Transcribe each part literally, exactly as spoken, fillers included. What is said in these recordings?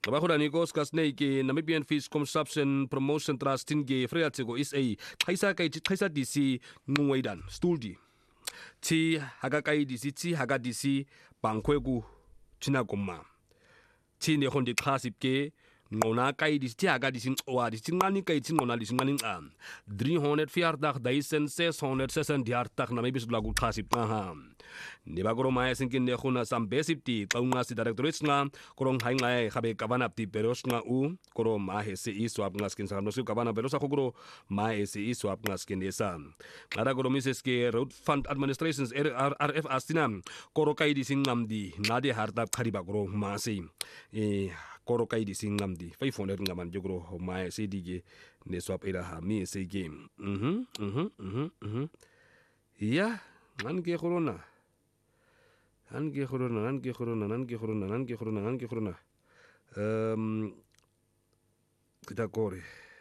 Abajo ni koskas nei ke Namibian Fish Consumption Promotion Trust tinge freatsego is a kaisa kai kaisa disi ngwaidan stuldi ti haga kai disi ti haga disi bankwegu tina gomma ti ne hondi klasip ke ngona kai disi ti haga disi wa disi ngani kai ti ngona disi ngani am three hundred vierdag duizend zeshonderd zesendertig Namibische lagu klasip ha ne bagoro mai sinkin ne khuna sam besipti qaunga si directorate nga korong hainga khabe kabana ti peros nga u koro ma he se iswap nga skin sa no kabana peros a khogro ma he se iswap nga skin esa ara goro mises ke road fund administrations R F astinam koro kai di singam di ngade harta khariba goro ma se e koro kai di singam di five hundred ngaman jogro ma se di ge ne swap era ha mi se game mhm mhm mhm mhm ya man ge corona Nange corona, nange corona, nange corona, nange corona, nange corona. Um, kita kore.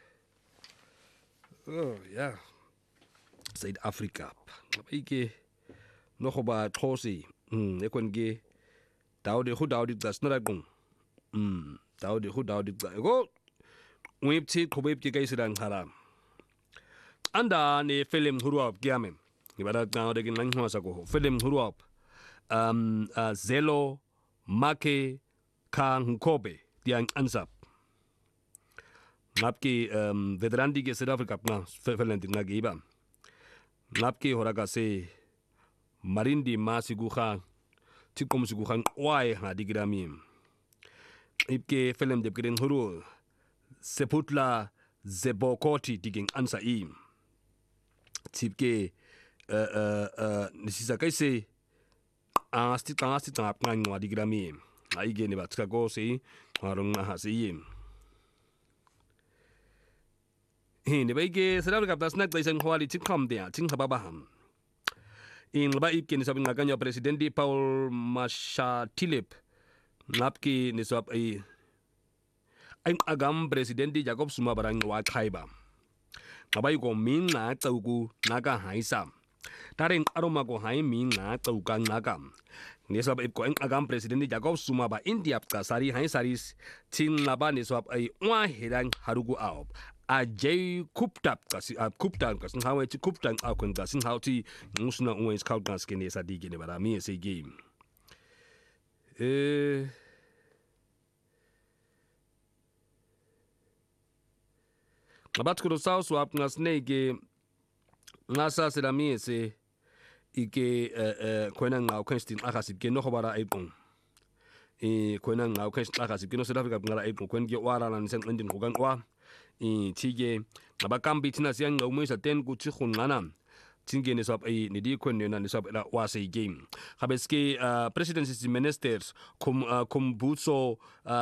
Oh ja. Zuid-Afrika. Ike nog ba Xosi. Hmm, ek kon ge. Daudi goed daudi das na gong. Hmm, daudi goed daudi da. Go. Web ti kobeb ti kai sidan haram. Anda ne film huruap giamen. Ibada daudi gin lang ho sa ko. Film huruap. Um, uh, Zelo, Make, Kang Kobe, Diang Ansap. Napki um, veteran di ke South Africa na fefelenti na giba. Napki horaga se Marindi Masiguha, Tikom Siguhan, why ha digrami. Ipke felem de Green Huru, Seputla, Zebokoti digging answer im. Tipke, uh, uh, uh, Nisisakai se. Asti tangasti tangap ngang ngwa di grami ai ge ne ba tsaka go si harung na ha si yim he ne ba ge sara ga das nak daisen khwali tik kham de ting khaba ba ham in ba ip ke ne sabin nganya president di Paul Mashatilip napki ne sab ai ai agam president di Jacob Zuma barang wa khaiba ngabai ko min na taugu naga haisam Taring aroma ko hai min na taukan nagam. Nisab ip ko ang agam presidente Jacob Zuma ba India ka sari hai saris tin laba nisab ay wa hirang harugu aop. A jay kuptap ka si kuptan ka sin hawe ti kuptan a kun ka sin haw ti musna uwes kaut ka skin sa digi ne bara mi se game. Eh Abat ko sa swap ngas nege ngasa serami se ike eh kwena ngau kwestin akasip ke no khobara aipon e kwena ngau kwestin akasip ke no South Africa ngara aipon kwen ge wara nan sen ndin ko gan wa e tige abakambi tina sian ngau mwesa ten ku ti khunana tinge ne sop e ne di kwen ne na ne sop la wa se game habeske presidency ministers kum kumbutso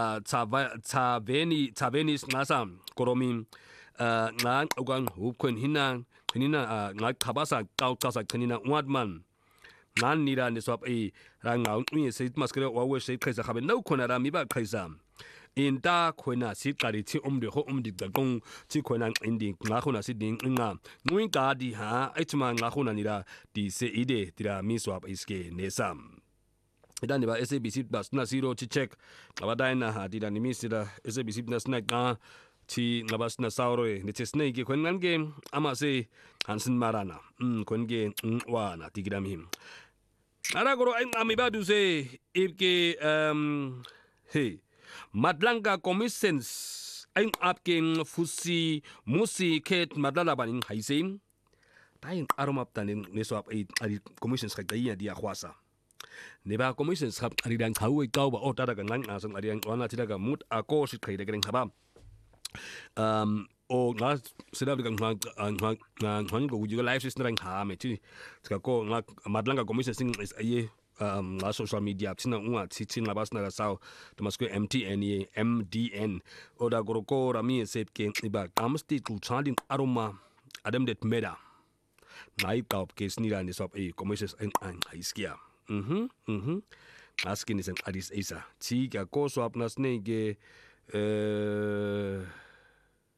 taveni tavenis ngasa koromin nga ugang hukwen hinang kanina nga khabasa kau kasa kanina wadman nan nira ne sop e ranga unye se maskere wa we se khaisa khabe no khona ra mi ba khaisa inta khona si qari thi umde ho umdi da gong chi khona indi nga khona si ding nga ngui ka di ha aichma nga khona nira di se ide tira mi swap iske nesam ida ne ba S A B C plus na zero chi check abadai na ha tira ni mi sira S A B C plus na ka ti ngabas na saure ni chesne ge kwen ngan ge ama se hansen marana um kwen ge wa na tigram him ara goro ai ami badu se ipke um he madlanga commissions ai apke fusi musi ket madala banin haisen tain aromap tanin ne so ap ai commissions ka dia dia khwasa ne ba commissions khap ari dang khawe kaw ba o ta daga ngang asang ari ang wana ti daga mut ako sit khai daga khaba um o nga sila bigang nga nga nga ko juga live system rang ha me ti ska ko nga madlanga commission sing is aye um nga social media tina unga ti tina bas na sao tomasko M T N M D N o da goroko rami sep ke iba amsti ku chanding aroma adam det meda nai kaup ke snira ni sop e commission en an haiskia mhm mhm askin is an adis isa ti ka ko so apnas ne ge eh